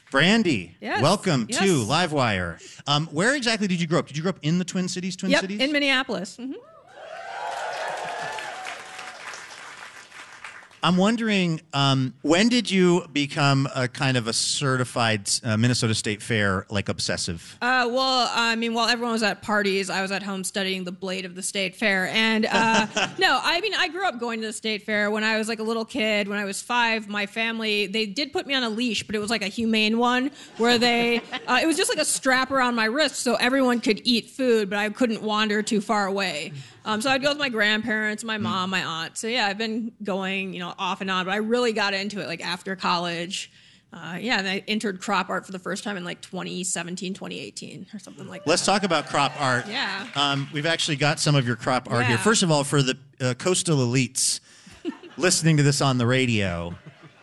Brandy, Yes. welcome Yes. to Livewire. Where exactly did you grow up? Did you grow up in the Twin Cities? Yep, in Minneapolis. Mm-hmm. I'm wondering, when did you become a kind of a certified Minnesota State Fair, like, obsessive? While everyone was at parties, I was at home studying the blade of the State Fair. And I grew up going to the State Fair when I was like a little kid. When I was 5, my family, they did put me on a leash, but it was like a humane one where it was just like a strap around my wrist so everyone could eat food, but I couldn't wander too far away. So I'd go with my grandparents, my mom, my aunt. So yeah, I've been going, off and on, but I really got into it like after college. And I entered crop art for the first time in like 2017, 2018 or something like that. Let's talk about crop art. Yeah. We've actually got some of your crop art here. Yeah. First of all, for the coastal elites listening to this on the radio,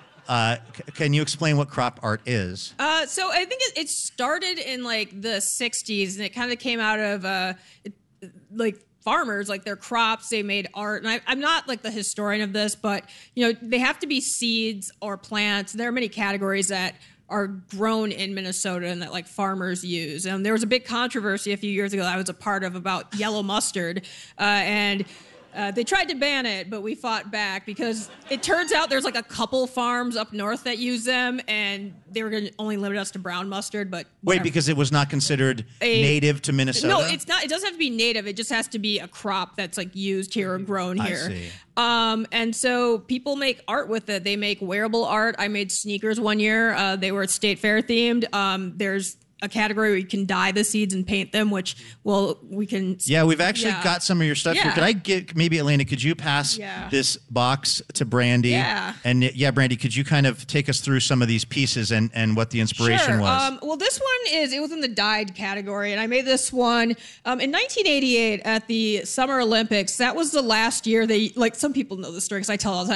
can you explain what crop art is? So I think it started in like the 60s, and it kind of came out of farmers, like their crops, they made art. And I'm not like the historian of this, but they have to be seeds or plants. There are many categories that are grown in Minnesota and that like farmers use. And there was a big controversy a few years ago that I was a part of about yellow mustard. They tried to ban it, but we fought back because it turns out there's like a couple farms up north that use them, and they were going to only limit us to brown mustard. But wait, because it was not considered native to Minnesota? No, it's not. It doesn't have to be native. It just has to be a crop that's like used here or grown here. I see. And so people make art with it. They make wearable art. I made sneakers one year. They were State Fair themed. There's a category where you can dye the seeds and paint them, which we can. Yeah, we've actually got some of your stuff here. Could I get, maybe Elena, could you pass this box to Brandy? Yeah. And Brandy, could you kind of take us through some of these pieces and what the inspiration was? Well, this one it was in the dyed category, and I made this one in 1988 at the Summer Olympics. That was the last year some people know this story because I tell it all the